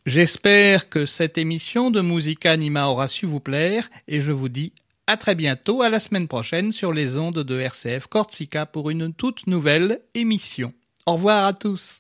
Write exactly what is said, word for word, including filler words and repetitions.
J'espère que cette émission de Musica Anima aura su vous plaire et je vous dis à très bientôt, à la semaine prochaine sur les ondes de R C F Corsica pour une toute nouvelle émission. Au revoir à tous.